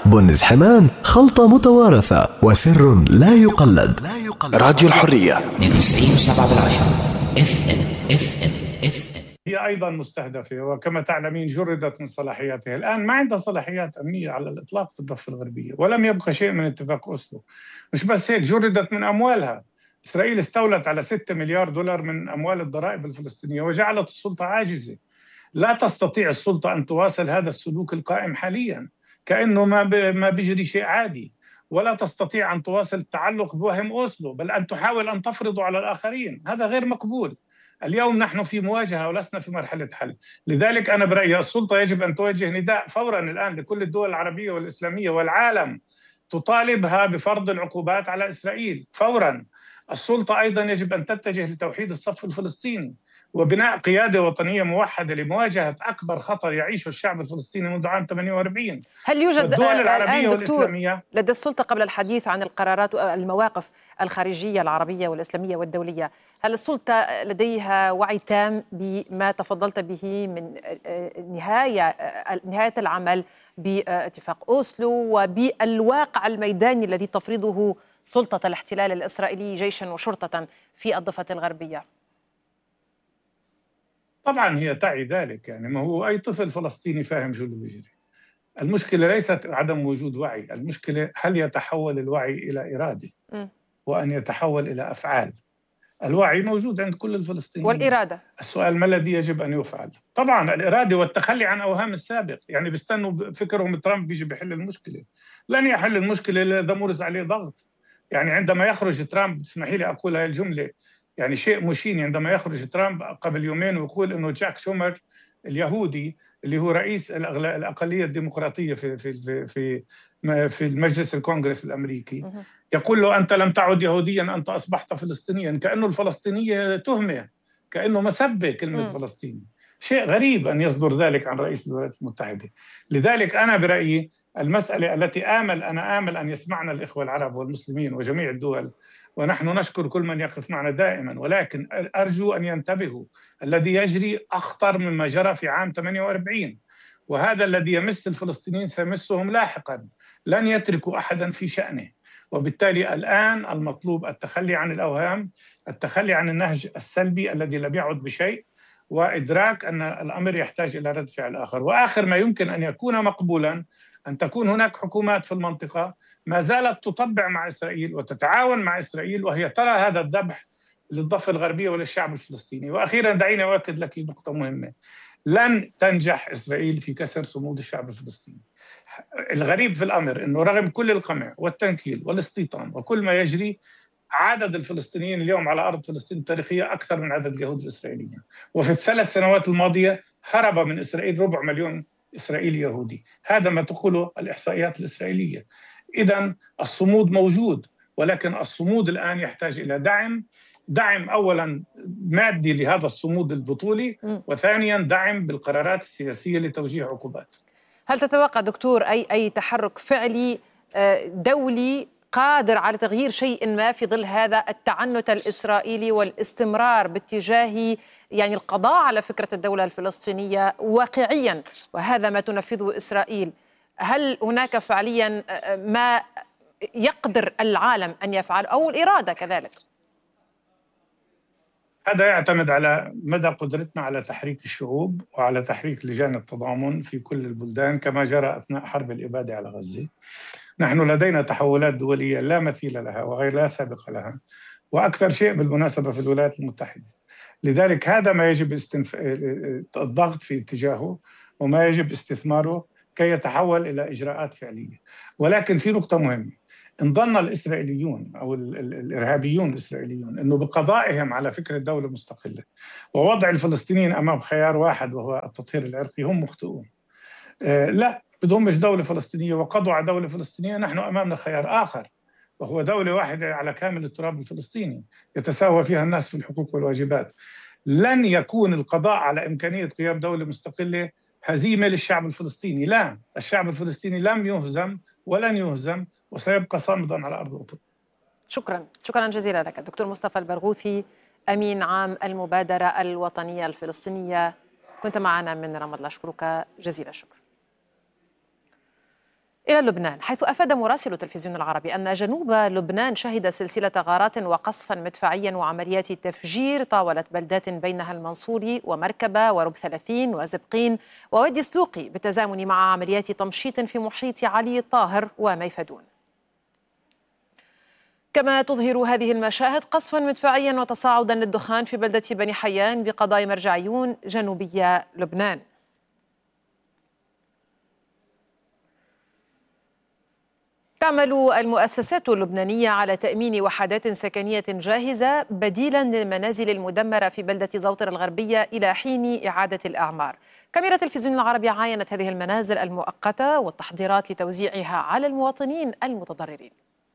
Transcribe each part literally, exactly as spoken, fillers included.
بنز حمان خلطة متوارثة وسر لا يقلد. راديو الحرية اثنين وتسعين وسبعة بالعشرة اف ام اف ام اف ام. هي أيضا مستهدفة، وكما تعلمين جردت من صلاحياتها. الآن ما عندها صلاحيات أمنية على الإطلاق في الضفة الغربية، ولم يبقى شيء من اتفاق أوسلو. مش بس هيك، جردت من أموالها. إسرائيل استولت على ستة مليار دولار من أموال الضرائب الفلسطينية وجعلت السلطة عاجزة. لا تستطيع السلطة أن تواصل هذا السلوك القائم حاليا كأنه ما ما بيجري شيء عادي، ولا تستطيع أن تواصل التعلق بوهم أوسلو، بل أن تحاول أن تفرض على الآخرين. هذا غير مقبول. اليوم نحن في مواجهة ولسنا في مرحلة حل. لذلك أنا برأيي السلطة يجب أن توجه نداء فورا الآن لكل الدول العربية والإسلامية والعالم، تطالبها بفرض العقوبات على إسرائيل فورا. السلطة أيضا يجب أن تتجه لتوحيد الصف الفلسطيني وبناء قيادة وطنية موحدة لمواجهة أكبر خطر يعيشه الشعب الفلسطيني منذ عام ثمانية وأربعين. هل يوجد الدول العربية والإسلامية لدى السلطة قبل الحديث عن القرارات والمواقف الخارجية العربية والإسلامية والدولية، هل السلطة لديها وعي تام بما تفضلت به من نهاية نهاية العمل باتفاق أوسلو وبالواقع الميداني الذي تفرضه سلطة الاحتلال الإسرائيلي جيشا وشرطة في الضفة الغربية؟ طبعا هي تعي ذلك، يعني ما هو أي طفل فلسطيني فاهم شو اللي بيجري. المشكلة ليست عدم وجود وعي، المشكلة هل يتحول الوعي إلى إرادة م. وأن يتحول إلى أفعال. الوعي موجود عند كل الفلسطينيين والإرادة، السؤال ما الذي يجب أن يفعل؟ طبعا الإرادة والتخلي عن أوهام السابق. يعني بيستنوا فكرهم ترامب بيجي بيحل المشكلة، لن يحل المشكلة إذا مورس عليه ضغط. يعني عندما يخرج ترامب، اسمحي لي أقول هاي الجملة، يعني شيء مشين عندما يخرج ترامب قبل يومين ويقول إنه جاك شومر اليهودي اللي هو رئيس الأقلية الديمقراطية في في في في المجلس الكونغرس الأمريكي، يقول له أنت لم تعد يهوديا، أنت أصبحت فلسطينيا، كأنه الفلسطينية تهمة، كأنه مسبة كلمة م. فلسطيني. شيء غريب أن يصدر ذلك عن رئيس الولايات المتحدة. لذلك أنا برأيي المسألة التي آمل أنا آمل أن يسمعنا الإخوة العرب والمسلمين وجميع الدول، ونحن نشكر كل من يقف معنا دائما، ولكن أرجو أن ينتبهوا. الذي يجري أخطر مما جرى في عام ثمانية وأربعين، وهذا الذي يمس الفلسطينيين سيمسهم لاحقا. لن يتركوا أحدا في شأنه، وبالتالي الآن المطلوب التخلي عن الأوهام، التخلي عن النهج السلبي الذي لم يعد بشيء، وإدراك أن الأمر يحتاج إلى رد فعل آخر. وآخر ما يمكن أن يكون مقبولا أن تكون هناك حكومات في المنطقة ما زالت تطبع مع إسرائيل وتتعاون مع إسرائيل، وهي ترى هذا الذبح للضفة الغربية وللشعب الفلسطيني. وأخيرا دعيني أؤكد لك نقطة مهمة، لن تنجح إسرائيل في كسر صمود الشعب الفلسطيني. الغريب في الأمر أنه رغم كل القمع والتنكيل والاستيطان وكل ما يجري، عدد الفلسطينيين اليوم على أرض فلسطين التاريخية أكثر من عدد اليهود الإسرائيليين. وفي الثلاث سنوات الماضية هرب من إسرائيل ربع مليون إسرائيلي يهودي. هذا ما تقوله الإحصائيات الإسرائيلية. إذن الصمود موجود، ولكن الصمود الآن يحتاج إلى دعم دعم أولاً مادي لهذا الصمود البطولي، وثانياً دعم بالقرارات السياسية لتوجيه عقوبات. هل تتوقع دكتور أي أي تحرك فعلي دولي قادر على تغيير شيء ما في ظل هذا التعنت الإسرائيلي والاستمرار باتجاه يعني القضاء على فكرة الدولة الفلسطينية واقعياً، وهذا ما تنفذه إسرائيل؟ هل هناك فعلياً ما يقدر العالم أن يفعل أو الإرادة كذلك؟ هذا يعتمد على مدى قدرتنا على تحريك الشعوب وعلى تحريك لجان التضامن في كل البلدان كما جرى أثناء حرب الإبادة على غزة. نحن لدينا تحولات دولية لا مثيل لها وغير لا سابق لها، وأكثر شيء بالمناسبة في الولايات المتحدة. لذلك هذا ما يجب استنف... الضغط في اتجاهه وما يجب استثماره كي يتحول إلى إجراءات فعلية. ولكن في نقطة مهمة، إن ظن الإسرائيليون أو الإرهابيون الإسرائيليون أنه بقضائهم على فكرة دولة مستقلة ووضع الفلسطينيين أمام خيار واحد وهو التطهير العرقي، هم مخطئون. آه لا، بدهم مش دولة فلسطينية وقضوا على دولة فلسطينية. نحن أمامنا خيار آخر، وهو دولة واحدة على كامل التراب الفلسطيني يتساوى فيها الناس في الحقوق والواجبات. لن يكون القضاء على إمكانية قيام دولة مستقلة هزيمة للشعب الفلسطيني. لا، الشعب الفلسطيني لم يهزم ولن يهزم وسيبقى صامدا على أرض وطن. شكرا شكرا جزيلا لك الدكتور مصطفى البرغوثي، أمين عام المبادرة الوطنية الفلسطينية، كنت معنا من رام الله. أشكرك جزيل الشكر. إلى لبنان، حيث أفاد مراسل التلفزيون العربي أن جنوب لبنان شهد سلسلة غارات وقصفا مدفعيا وعمليات تفجير طاولت بلدات بينها المنصوري ومركبة ورب ثلاثين وزبقين ووادي سلوقي، بالتزامن مع عمليات تمشيط في محيط علي الطاهر وميفدون. كما تظهر هذه المشاهد قصفا مدفعيا وتصاعدا للدخان في بلدة بني حيان بقضاء مرجعيون جنوبية لبنان. تعمل المؤسسات اللبنانية على تأمين وحدات سكنية جاهزة بديلا للمنازل المدمرة في بلدة زوطر الغربية إلى حين إعادة الأعمار. كاميرا التلفزيون العربي عاينت هذه المنازل المؤقتة والتحضيرات لتوزيعها على المواطنين المتضررين.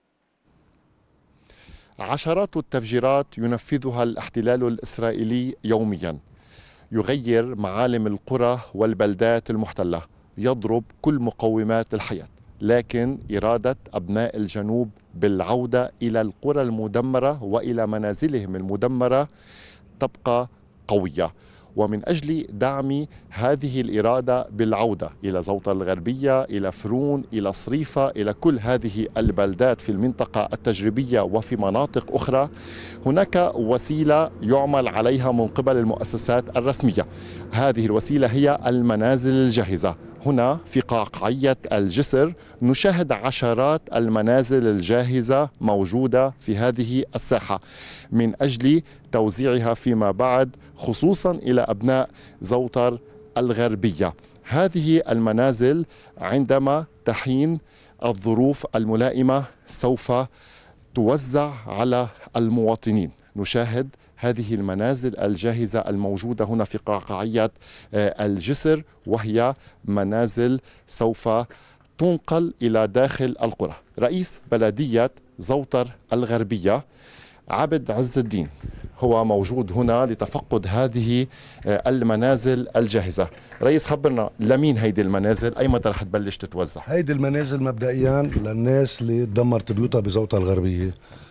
عشرات التفجيرات ينفذها الاحتلال الإسرائيلي يوميا، يغير معالم القرى والبلدات المحتلة، يضرب كل مقومات الحياة، لكن إرادة أبناء الجنوب بالعودة إلى القرى المدمرة وإلى منازلهم المدمرة تبقى قوية. ومن أجل دعم هذه الإرادة بالعودة إلى زوطة الغربية، إلى فرون، إلى صريفة، إلى كل هذه البلدات في المنطقة التجريبية وفي مناطق أخرى، هناك وسيلة يعمل عليها من قبل المؤسسات الرسمية. هذه الوسيلة هي المنازل الجاهزة. هنا في قعقعية الجسر نشاهد عشرات المنازل الجاهزة موجودة في هذه الساحة من أجل توزيعها فيما بعد خصوصا إلى أبناء زوطر الغربية. هذه المنازل عندما تحين الظروف الملائمة سوف توزع على المواطنين. نشاهد هذه المنازل الجاهزة الموجودة هنا في قعقعية الجسر، وهي منازل سوف تنقل إلى داخل القرى. رئيس بلدية زوطر الغربية عبد عز الدين هو موجود هنا لتفقد هذه المنازل الجاهزة. رئيس، خبرنا لمين هيدي المنازل؟ أي متى رح تبلش تتوزع؟ هيدي المنازل مبدئيا للناس اللي دمرت بيوتها بزوطة الغربية،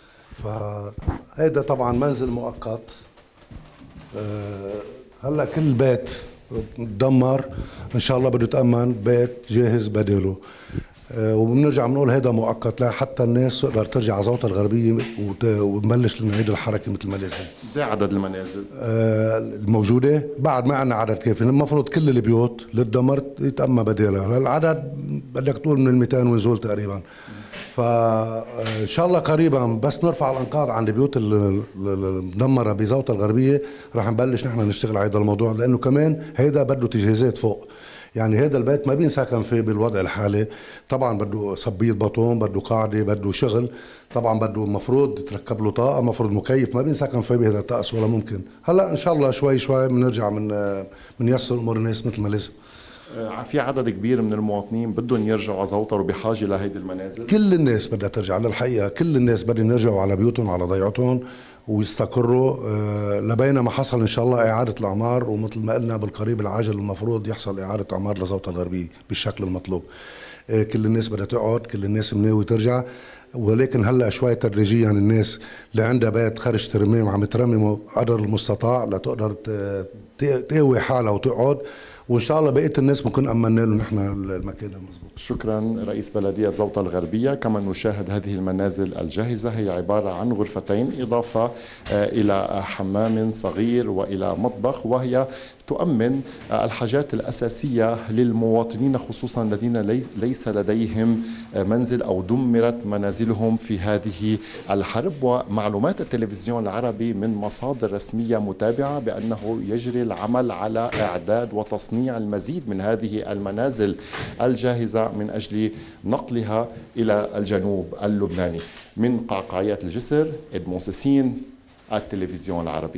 فهيدا طبعا منزل مؤقت. أه هلا كل بيت تدمر ان شاء الله بده يتأمن بيت جاهز بداله. أه وبنرجع بنقول هيدا مؤقت لحتى الناس تقدر ترجع على زوطة الغربية ونبلش نعيد الحركة مثل ما لازم. قد عدد المنازل أه الموجودة؟ بعد ما عندنا عدد كافي، المفروض كل البيوت اللي تدمرت يتأمن بدالها. العدد بدك تقول من المئتين ويزول تقريبا. فإن شاء الله قريبا بس نرفع الأنقاض عن البيوت المدمرة بزوطة الغربية رح نبلش نحن نشتغل على هذا الموضوع، لأنه كمان هيدا بده تجهيزات فوق. يعني هذا البيت ما بينسكن فيه بالوضع الحالي، طبعا بده صبية بطون، بده قاعدة، بده شغل، طبعا بده مفروض تركب له طاقة، مفروض مكيف، ما بينسكن فيه بهذا الطقس ولا ممكن. هلا إن شاء الله شوي شوي بنرجع من بنيسر أمور الناس مثل ما لازم. في عدد كبير من المواطنين بدهم يرجعوا على زوطر وبحاجة لهيدي المنازل. كل الناس بدها ترجع للحقيقة، كل الناس بدهم يرجعوا على بيوتهم وعلى ضيعتهم ويستقروا أه لبين ما حصل إن شاء الله إعادة الأعمار، ومثل ما قلنا بالقريب العاجل المفروض يحصل إعادة أعمار لزوطة الغربية بالشكل المطلوب. أه كل الناس بدها تقعد، كل الناس مناوي ترجع، ولكن هلا شوي تدريجيا الناس اللي عندها بيت خرج ترميم عم ترممه قدر المستطاع لتقدر تقوي حالها وتقعد، وان شاء الله بقيه الناس ممكن امنا له نحن المكان المضبوط. شكرا رئيس بلديه زوطه الغربيه. كما نشاهد هذه المنازل الجاهزه هي عباره عن غرفتين اضافه الى حمام صغير والى مطبخ، وهي تؤمن الحاجات الاساسيه للمواطنين خصوصا الذين ليس لديهم منزل او دمرت منازلهم في هذه الحرب. ومعلومات التلفزيون العربي من مصادر رسميه متابعه بانه يجري العمل على اعداد وتصنيع المزيد من هذه المنازل الجاهزه من اجل نقلها الى الجنوب اللبناني. من قعقاعية الجسر، إدمون سيسين، التلفزيون العربي.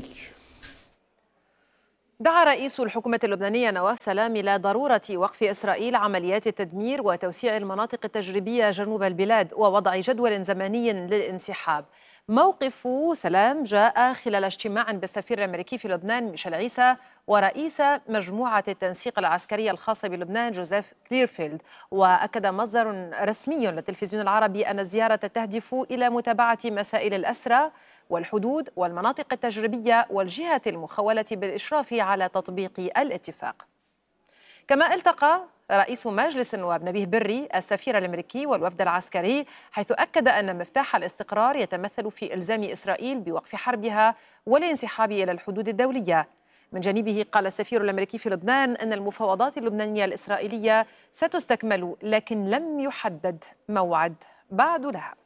دعا رئيس الحكومة اللبنانية نواف سلام إلى ضرورة وقف إسرائيل عمليات التدمير وتوسيع المناطق التجريبية جنوب البلاد ووضع جدول زمني للانسحاب. موقف سلام جاء خلال اجتماع بالسفير الأمريكي في لبنان ميشيل عيسى ورئيس مجموعة التنسيق العسكرية الخاصة بلبنان جوزيف كليرفيلد. وأكد مصدر رسمي للتلفزيون العربي أن الزيارة تهدف إلى متابعة مسائل الأسرى والحدود والمناطق التجريبية والجهات المخولة بالإشراف على تطبيق الاتفاق. كما التقى رئيس مجلس النواب نبيه بري السفير الأمريكي والوفد العسكري، حيث أكد أن مفتاح الاستقرار يتمثل في إلزام إسرائيل بوقف حربها والانسحاب إلى الحدود الدولية. من جانبه قال السفير الأمريكي في لبنان أن المفاوضات اللبنانية الإسرائيلية ستستكمل، لكن لم يحدد موعد بعد لها.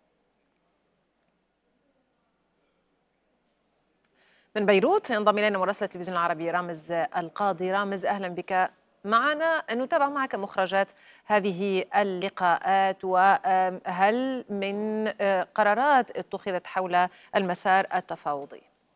من بيروت ينضم إلينا مراسل التلفزيون العربي رامز القاضي. رامز، أهلا بك معنا، نتابع معك مخرجات هذه اللقاءات، وهل من قرارات اتخذت حول المسار التفاوضي؟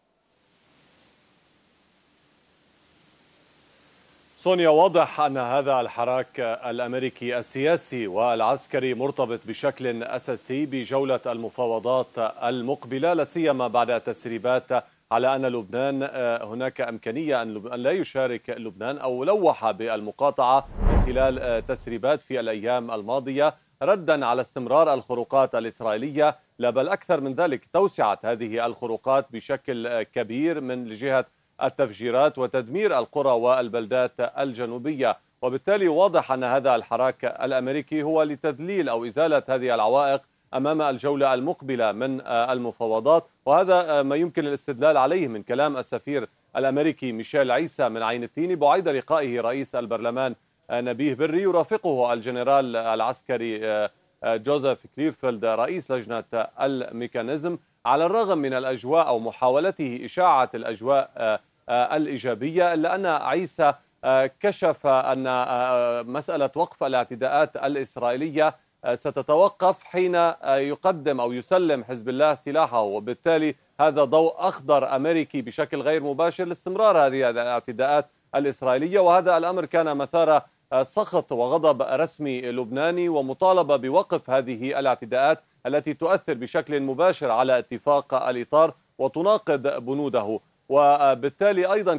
سونيا، واضح أن هذا الحراك الأمريكي السياسي والعسكري مرتبط بشكل أساسي بجولة المفاوضات المقبلة، لا سيما بعد تسريبات على أن لبنان هناك إمكانية أن لا يشارك لبنان أو لوح بالمقاطعة خلال تسريبات في الأيام الماضية ردا على استمرار الخروقات الإسرائيلية، لا بل أكثر من ذلك توسعت هذه الخروقات بشكل كبير من جهة التفجيرات وتدمير القرى والبلدات الجنوبية. وبالتالي واضح أن هذا الحراك الأمريكي هو لتذليل أو إزالة هذه العوائق أمام الجولة المقبلة من المفاوضات، وهذا ما يمكن الاستدلال عليه من كلام السفير الأمريكي ميشيل عيسى من عين التيني بعد لقائه رئيس البرلمان نبيه بري، يرافقه الجنرال العسكري جوزيف كليرفيلد رئيس لجنة الميكانيزم، على الرغم من الأجواء أو محاولته إشاعة الأجواء الإيجابية، إلا أن عيسى كشف أن مسألة وقف الاعتداءات الإسرائيلية ستتوقف حين يقدم أو يسلم حزب الله سلاحه، وبالتالي هذا ضوء أخضر أمريكي بشكل غير مباشر لاستمرار هذه الاعتداءات الإسرائيلية. وهذا الأمر كان مثار سخط وغضب رسمي لبناني ومطالبة بوقف هذه الاعتداءات التي تؤثر بشكل مباشر على اتفاق الإطار وتناقض بنوده. وبالتالي أيضا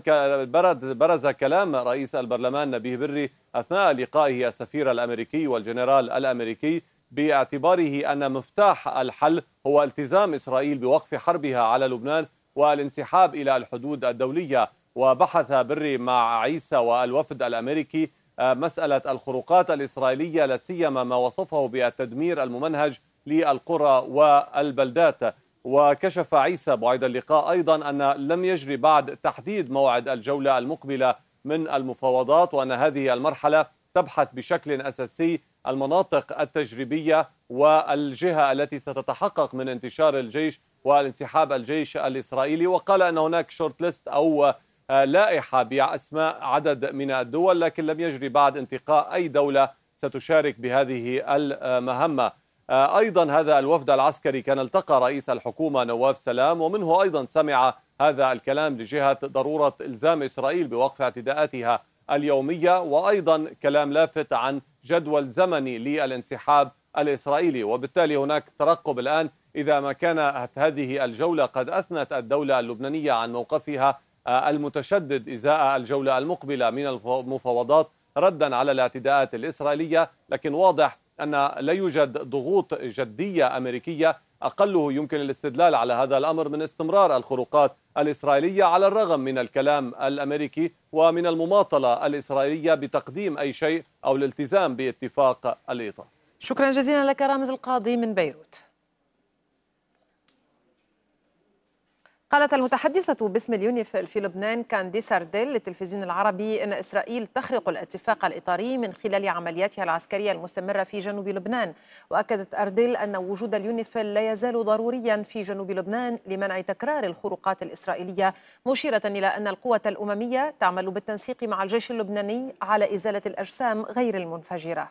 برز كلام رئيس البرلمان نبيه بري أثناء لقائه السفير الأمريكي والجنرال الأمريكي باعتباره أن مفتاح الحل هو التزام إسرائيل بوقف حربها على لبنان والانسحاب إلى الحدود الدولية. وبحث بري مع عيسى والوفد الأمريكي مسألة الخروقات الإسرائيلية، لا سيما ما وصفه بالتدمير الممنهج للقرى والبلدات. وكشف عيسى بعد اللقاء أيضا أن لم يجري بعد تحديد موعد الجولة المقبلة من المفاوضات، وأن هذه المرحلة تبحث بشكل أساسي المناطق التجريبية والجهة التي ستتحقق من انتشار الجيش والانسحاب الجيش الإسرائيلي. وقال أن هناك شورت ليست أو لائحة بأسماء عدد من الدول، لكن لم يجري بعد انتقاء أي دولة ستشارك بهذه المهمة. أيضا هذا الوفد العسكري كان التقى رئيس الحكومة نواف سلام، ومنه أيضا سمع هذا الكلام لجهة ضرورة إلزام إسرائيل بوقف اعتداءاتها اليومية، وأيضا كلام لافت عن جدول زمني للانسحاب الإسرائيلي. وبالتالي هناك ترقب الآن إذا ما كانت هذه الجولة قد أثنت الدولة اللبنانية عن موقفها المتشدد إزاء الجولة المقبلة من المفاوضات ردا على الاعتداءات الإسرائيلية، لكن واضح أن لا يوجد ضغوط جدية أمريكية أقله يمكن الاستدلال على هذا الأمر من استمرار الخروقات الإسرائيلية، على الرغم من الكلام الأمريكي ومن المماطلة الإسرائيلية بتقديم أي شيء أو الالتزام باتفاق الإطار. شكرا جزيلا لك رامز القاضي من بيروت. قالت المتحدثة باسم اليونيف في لبنان كانديس أرديل للتلفزيون العربي أن إسرائيل تخرق الاتفاق الإطاري من خلال عملياتها العسكرية المستمرة في جنوب لبنان. وأكدت أرديل أن وجود اليونيف لا يزال ضروريا في جنوب لبنان لمنع تكرار الخروقات الإسرائيلية، مشيرة إلى أن القوة الأممية تعمل بالتنسيق مع الجيش اللبناني على إزالة الأجسام غير المنفجرة.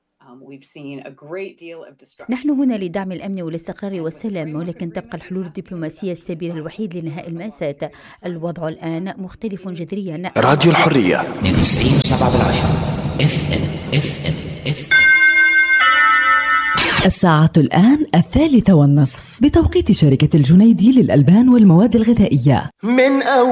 نحن هنا لدعم الأمن والاستقرار والسلام، ولكن تبقى الحلول الدبلوماسية السبيل الوحيد لنهاء المأساة. الوضع الآن مختلف جذريا. راديو الحرية اثنين وتسعين وسبعة بالعشرة اف ام اف ام اف الساعة الآن الثالثة والنصف بتوقيت شركة الجنيدي للألبان والمواد الغذائية. من أول